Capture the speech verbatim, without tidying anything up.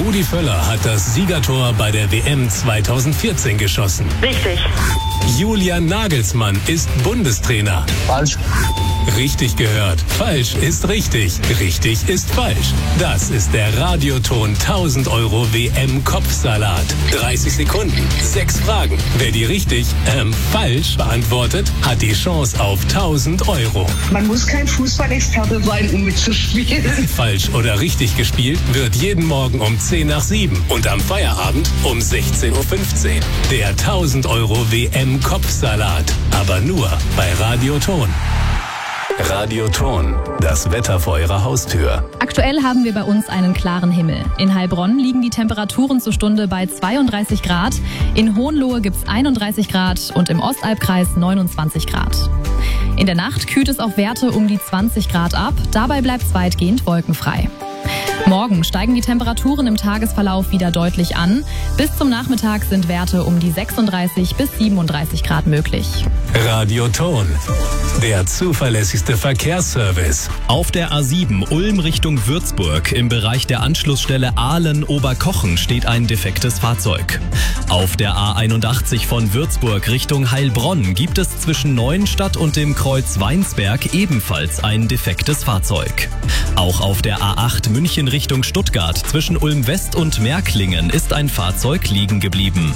Rudi Völler hat das Siegertor bei der W M zweitausendvierzehn geschossen. Richtig. Julian Nagelsmann ist Bundestrainer. Falsch. Richtig gehört. Falsch ist richtig. Richtig ist falsch. Das ist der Radioton tausend Euro W M-Kopfsalat. dreißig Sekunden, sechs Fragen. Wer die richtig, ähm, falsch beantwortet, hat die Chance auf tausend Euro. Man muss kein Fußballexperte sein, um mitzuspielen. Falsch oder richtig gespielt wird jeden Morgen um zehn nach sieben und am Feierabend um sechzehn Uhr fünfzehn. Der tausend Euro W M-Kopfsalat. Aber nur bei Radioton. Radioton, das Wetter vor Ihrer Haustür. Aktuell haben wir bei uns einen klaren Himmel. In Heilbronn liegen die Temperaturen zur Stunde bei zweiunddreißig Grad, in Hohenlohe gibt's einunddreißig Grad und im Ostalbkreis neunundzwanzig Grad. In der Nacht kühlt es auf Werte um die zwanzig Grad ab, dabei bleibt es weitgehend wolkenfrei. Morgen steigen die Temperaturen im Tagesverlauf wieder deutlich an. Bis zum Nachmittag sind Werte um die sechsunddreißig bis siebenunddreißig Grad möglich. Radioton, der zuverlässigste Verkehrsservice. Auf der A sieben Ulm Richtung Würzburg im Bereich der Anschlussstelle Ahlen-Oberkochen steht ein defektes Fahrzeug. Auf der A einundachtzig von Würzburg Richtung Heilbronn gibt es zwischen Neuenstadt und dem Kreuz Weinsberg ebenfalls ein defektes Fahrzeug. Auch auf der A acht München Richtung Stuttgart zwischen Ulm West und Märklingen ist ein Fahrzeug liegen geblieben.